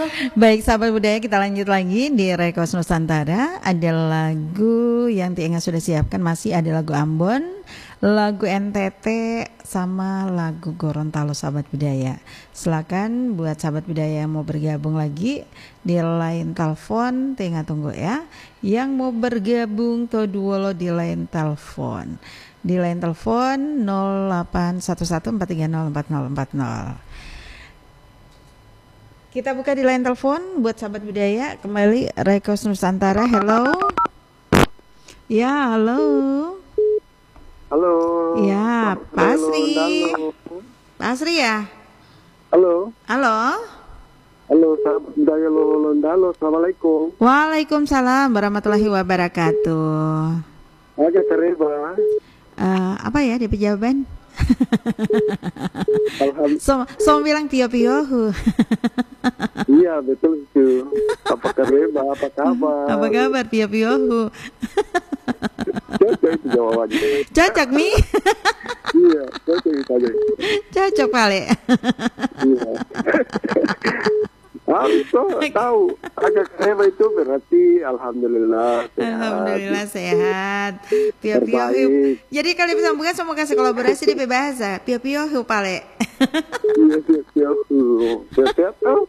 Baik sahabat budaya, kita lanjut lagi di Request Nusantara. Ada lagu yang Tienga sudah siapkan, masih ada lagu Ambon, lagu NTT, sama lagu Gorontalo sahabat budaya. Silakan buat sahabat budaya yang mau bergabung lagi di line telepon, Tienga tunggu ya. Yang mau bergabung Toduolo di line telepon. Di line telepon 081143040040. Kita buka di line telepon buat sahabat budaya. Kembali Request Nusantara. Hello. Ya, halo. Halo. Ya, Pak Asri. Pak Asri ya? Halo. Halo. Halo, sahabat budaya Lolondalo. Assalamualaikum. Waalaikumsalam warahmatullahi wabarakatuh. Agak terima. Apa ya DP jawaban? So bilang pio-piohu. Iya betul itu. Apa kabar? Apa kabar? Apa kabar pio-piohu? Cocok itu jawabannya. Cocok Mi? Iya, cocok itu aja. Cocok Pale. Iya. Harus tahu. Agak keren itu berarti alhamdulillah sehat. Alhamdulillah sehat. Pio-piohu. Jadi kali sambungan semua kasih kolaborasi di bahasa. Pio-piohu Pale. Iya, pio-piohu. Sehat tuh.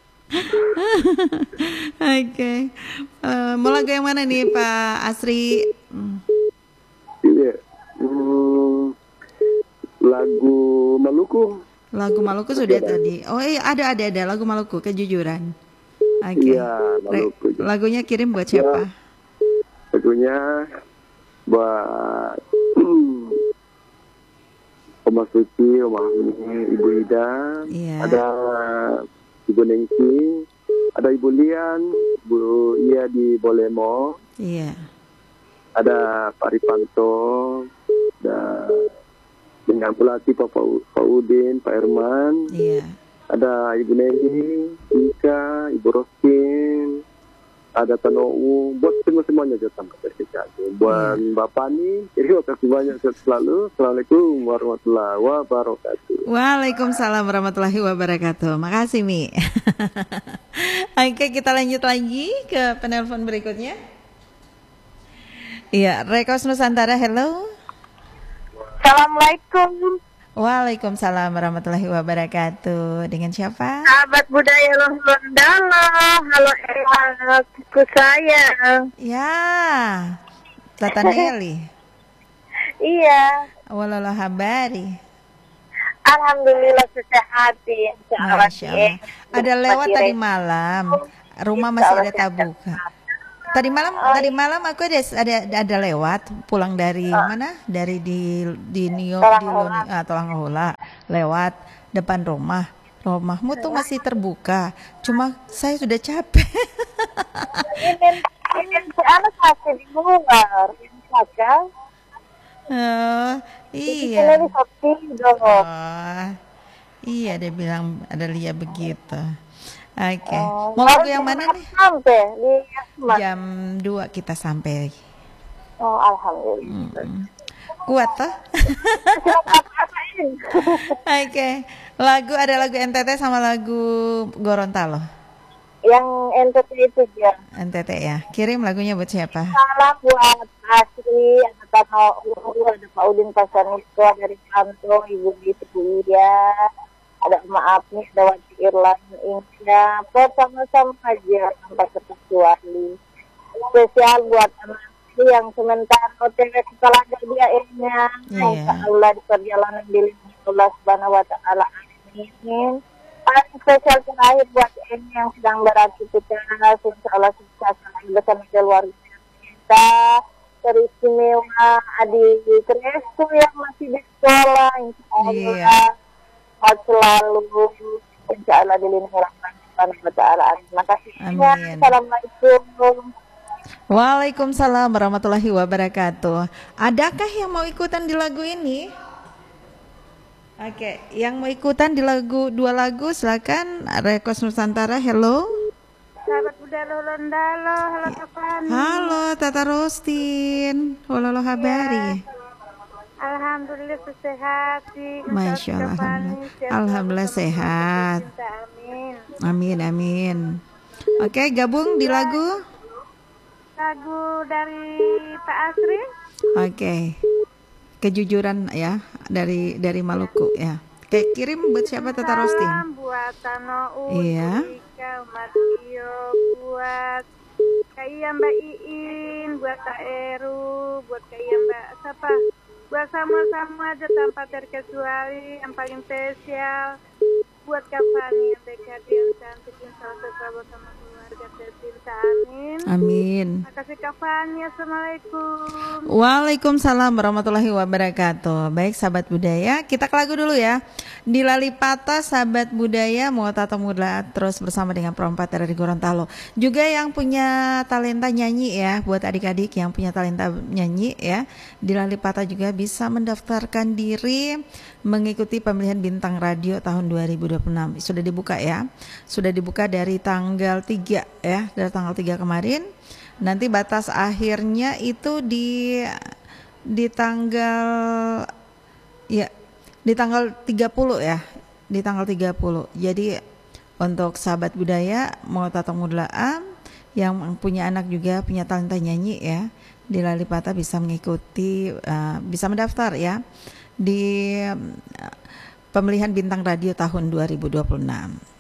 Oke. Mau lagu yang mana nih Pak Asri? Iya. Lagu Maluku. Lagu Maluku sudah tadi. Oh iya ada lagu Maluku Kejujuran. Oke. Iya, Maluku. Lagunya kirim buat siapa? Ya, lagunya buat Oma Suci, Oma Huni, Ibu Ida, Iya. ada Ibu Nengki, ada Ibu Lian, Bu Ia di Bolemo, Iya. ada Pak Rifanto, ada dengan pelatih Pak Udin, Pak Herman, Iya. ada Ibu Neni, Ika, Ibu Roskin, ada Tanou, buat semuanya datang ke Jakarta. Buat Bapak nih, terima kasih banyak selalu. Assalamualaikum warahmatullahi wabarakatuh. Waalaikumsalam warahmatullahi wabarakatuh. Makasih Mi. Oke, kita lanjut lagi ke penelpon berikutnya. Iya, Request Nusantara. Hello. Assalamualaikum. Waalaikumsalam warahmatullahi wabarakatuh. Dengan siapa? Sahabat budaya Londalo. Halo aku saya. Ya, Tata Nelly. Iya. Walalo habari. Alhamdulillah sehat. Masya Allah. Ada lewat tadi malam. Rumah masih ada tabuka. Tadi malam aku ada lewat pulang dari mana? Dari di New York di Tolangola, lewat depan rumah. Rumahmu tuh masih terbuka. Cuma saya sudah capek. Ini anak masih di luar. Iya. Oh, iya dia bilang ada Lia begitu. Oke. Mau lagu yang mana nih? Sampai di Jam 2 kita sampai. Oh, alhamdulillah. Kuat toh? Oke. Ada lagu NTT sama lagu Gorontalo. Yang NTT itu dia. NTT ya. Kirim lagunya buat siapa? Salam buat Asri, ada Tanou, ada Pak Udin Pasanisko, dari Kanto, Ibu Ibu ya. Ada maaf nih, ada Wati Irlan India, sama-sama aja sampai kecuali. Spesial buat anak yang sementara OTW setelah dia Insya Allah di perjalanan di Allah Subhanahu Wa Taala. Amin. Paling spesial terakhir buat ini yang sedang beraktivitas, Insya Allah sukses bersama keluarga kita. Teristimewa adik Krestu yang masih di sekolah, Insya Allah. Selalu insya Allah dilindungi Rahman Subhanahu wa Ta'ala. Terima kasih. Amin. Assalamualaikum. Waalaikumsalam warahmatullahi wabarakatuh. Adakah yang mau ikutan di lagu ini? Oke, yang mau ikutan di dua lagu silakan. Request Nusantara. Hello. Sahabat budaya Lolondalo. Halo Tapan. Halo Tata Rostin. Halo habari. Alhamdulillah sehat sih. Masya Allah. Alhamdulillah sehat. Amin. Amin. Oke, gabung di lagu. Lagu dari Pak Asri. Oke. Kejujuran ya dari Maluku ya. Oke, kirim buat siapa Tata Rosti? Salam buat Tano Iya. Ulika, Matio, buat Kak Iya Mbak Iin, buat Kak Eru, buat Kak Iya Mbak siapa? Buat sama-sama aja tanpa terkecuali, yang paling spesial buat Kak Fani yang dekat yang cantik yang selalu selalu sama keluarga tercinta, amin. Amin. Makasih Kak Fani, assalamualaikum. Waalaikumsalam warahmatullahi wabarakatuh. Baik sahabat budaya, kita ke lagu dulu ya. Di Lalipata sahabat budaya mau tata muda terus bersama dengan perempat dari Gorontalo. Juga yang punya talenta nyanyi ya, buat adik-adik yang punya talenta nyanyi ya. Di Lalipata juga bisa mendaftarkan diri mengikuti pemilihan bintang radio tahun 2026. Sudah dibuka ya. Sudah dibuka dari tanggal 3 ya, dari tanggal 3 kemarin. Nanti batas akhirnya itu di tanggal ya di tanggal 30 ya. Di tanggal 30. Jadi untuk sahabat budaya mau tata mudlaan yang punya anak juga punya talenta nyanyi ya, di Lalipata bisa mengikuti bisa mendaftar ya di pemilihan bintang radio tahun 2026.